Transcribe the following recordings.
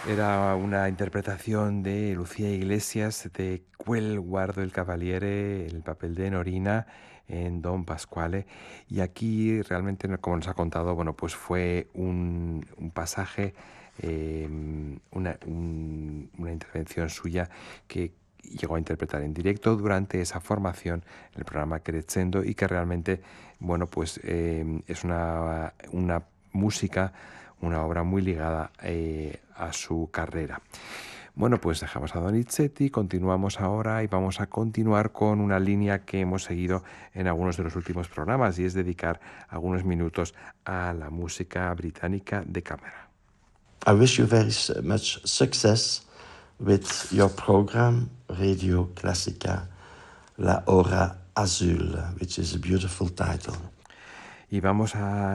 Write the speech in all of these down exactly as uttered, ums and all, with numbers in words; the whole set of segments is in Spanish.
Era una interpretación de Lucía Iglesias de Quel guardo il Cavaliere, el papel de Norina en Don Pasquale. Y aquí realmente, no- como nos ha contado, bueno, pues fue un, un pasaje, eh, una, un- una intervención suya que llegó a interpretar en directo durante esa formación en el programa Crescendo y que realmente, bueno, pues eh, es una, una música, una obra muy ligada eh, a su carrera. Bueno, pues dejamos a Donizetti, continuamos ahora y vamos a continuar con una línea que hemos seguido en algunos de los últimos programas y es dedicar algunos minutos a la música británica de cámara. I wish you very s- much success with your program, Radio Classica, La Hora Azul, which is a beautiful title. Y vamos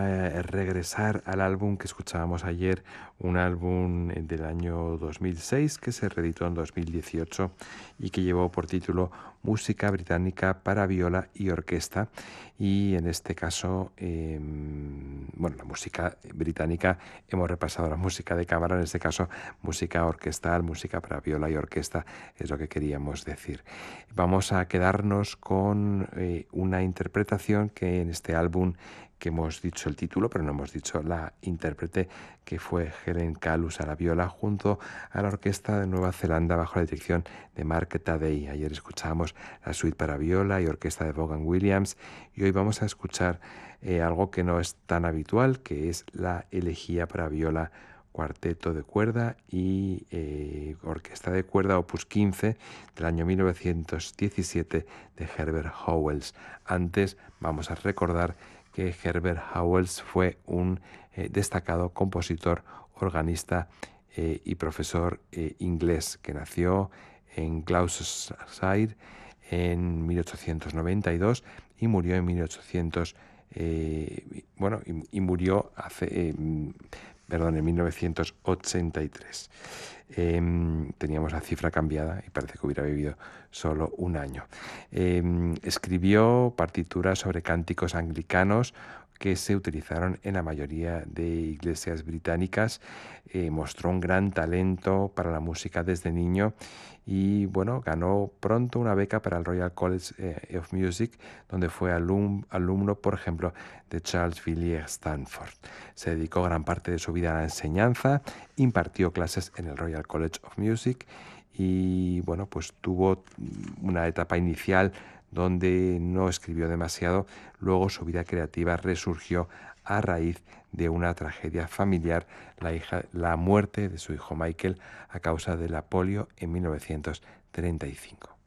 a regresar al álbum que escuchábamos ayer, un álbum del año dos mil seis que se reeditó en dos mil dieciocho y que llevó por título Música británica para viola y orquesta. Y en este caso, eh, bueno, la música británica, hemos repasado la música de cámara, en este caso música orquestal, música para viola y orquesta, es lo que queríamos decir. Vamos a quedarnos con eh, una interpretación que en este álbum, que hemos dicho el título, pero no hemos dicho la intérprete, que fue Helen Calus a la viola junto a la orquesta de Nueva Zelanda bajo la dirección de Mark Tadei. Ayer escuchábamos la suite para viola y orquesta de Vaughan Williams y hoy vamos a escuchar eh, algo que no es tan habitual, que es la elegía para viola, cuarteto de cuerda y eh, orquesta de cuerda opus quince del año mil novecientos diecisiete de Herbert Howells. Antes vamos a recordar que Herbert Howells fue un eh, destacado compositor, organista eh, y profesor eh, inglés que nació en Gloucestershire en mil ochocientos noventa y dos y murió en mil ochocientos eh, bueno y, y murió hace eh, perdón en mil novecientos ochenta y tres. Eh, teníamos la cifra cambiada y parece que hubiera vivido solo un año. Eh, escribió partituras sobre cánticos anglicanos que se utilizaron en la mayoría de iglesias británicas. Eh, mostró un gran talento para la música desde niño y bueno, ganó pronto una beca para el Royal College eh, of Music, donde fue alum, alumno, por ejemplo, de Charles Villiers Stanford. Se dedicó gran parte de su vida a la enseñanza, impartió clases en el Royal College of Music y bueno, pues tuvo una etapa inicial donde no escribió demasiado. Luego su vida creativa resurgió a raíz de una tragedia familiar, la, hija, la muerte de su hijo Michael a causa de la polio en mil novecientos treinta y cinco.